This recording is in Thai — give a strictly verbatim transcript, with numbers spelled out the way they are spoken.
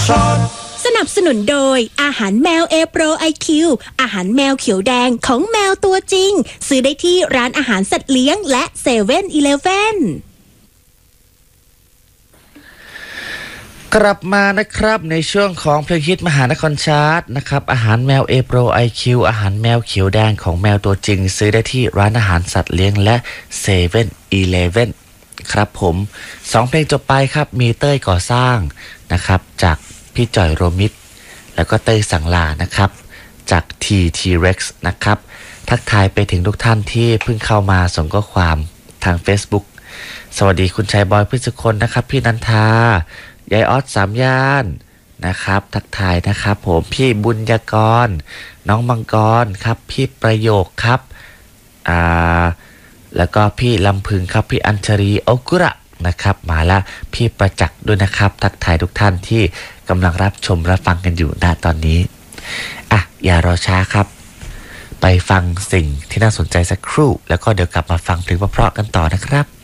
สนับสนุนโดยอาหารแมวเอโปรไอคิวอาหารแมวเขียวแดงของแมวตัวจริงซื้อได้ที่ร้านอาหารสัตว์เลี้ยงและเซเว่นอีเลฟเว่นกลับมานะครับในช่วงของเพลงฮิตมหานครชาร์ตนะครับอาหารแมวเอโปรไอคิวอาหารแมวเขียวแดงของแมวตัวจริงซื้อได้ที่ร้านอาหารสัตว์เลี้ยงและเซเว่นอีเลฟเว่นครับผมสองเพลงจบไปครับมีเต้ยก่อสร้างนะครับจากพี่จ่อยโรมิตแล้วก็เต้ยสังลานะครับจาก ที ที เร็กซ์ นะครับทักทายไปถึงทุกท่านที่เพิ่งเข้ามาส่งข้อความทาง Facebook สวัสดีคุณชายบอยพฤศคนนะครับพี่นันทายายออสสามย่านนะครับทักทายนะครับผมพี่บุญยากรน้องมังกรครับพี่ประโยคครับอ่าแล้วก็พี่ลำพึงครับพี่อัญชรีโอกุระนะครับมาละพี่ประจักษ์ด้วยนะครับทักทายทุกท่านที่กำลังรับชมรับฟังกันอยู่ณตอนนี้อ่ะอย่ารอช้าครับไปฟังสิ่งที่น่าสนใจสักครู่แล้วก็เดี๋ยวกลับมาฟังเพลงเพราะๆกันต่อนะครับ